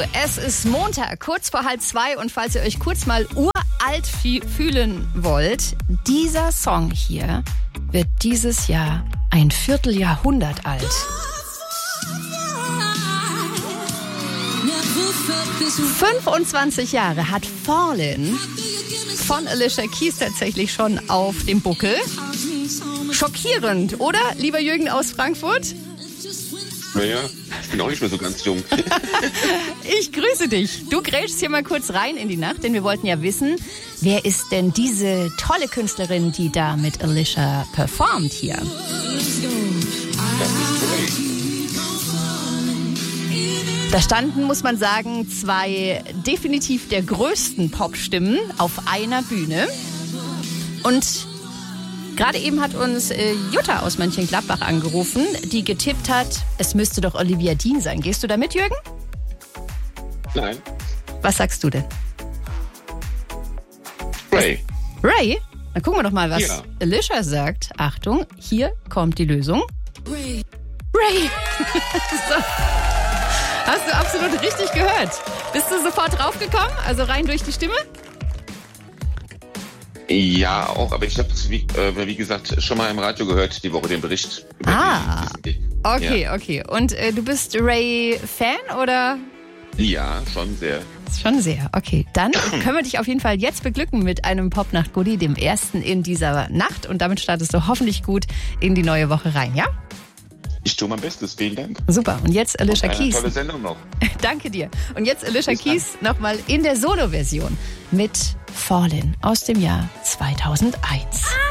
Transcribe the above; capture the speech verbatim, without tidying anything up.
Es ist Montag, kurz vor halb zwei und falls ihr euch kurz mal uralt fühlen wollt, dieser Song hier wird dieses Jahr ein Vierteljahrhundert alt. fünfundzwanzig Jahre hat Fallen von Alicia Keys tatsächlich schon auf dem Buckel. Schockierend, oder, lieber Jürgen aus Frankfurt? Naja, ich bin auch nicht mehr so ganz jung. Ich grüße dich. Du grätschst hier mal kurz rein in die Nacht, denn wir wollten ja wissen, wer ist denn diese tolle Künstlerin, die da mit Alicia performt hier? Das ist Ray. Da standen, muss man sagen, zwei definitiv der größten Popstimmen auf einer Bühne. Und gerade eben hat uns äh, Jutta aus Mönchengladbach angerufen, die getippt hat, es müsste doch Olivia Dean sein. Gehst du da mit, Jürgen? Nein. Was sagst du denn? Ray. Ray? Dann gucken wir doch mal, was Ja. Alicia sagt. Achtung, hier kommt die Lösung. Ray. Ray. So. Hast du absolut richtig gehört. Bist du sofort draufgekommen? Also rein durch die Stimme? Ja, auch, aber ich habe es, wie, äh, wie gesagt, schon mal im Radio gehört, die Woche den Bericht. Über Ah, die, die, okay, ja. okay. Und äh, du bist Ray-Fan oder? Ja, schon sehr. Schon sehr, okay. Dann können wir dich auf jeden Fall jetzt beglücken mit einem Popnacht-Goodie, dem ersten in dieser Nacht. Und damit startest du hoffentlich gut in die neue Woche rein, ja? Ich tue mein Bestes, vielen Dank. Super. Und jetzt Alicia Und eine Keys. tolle Sendung noch. Danke dir. Und jetzt Alicia Bis dann. Keys nochmal in der Solo-Version mit Fallen aus dem Jahr zweitausendeins.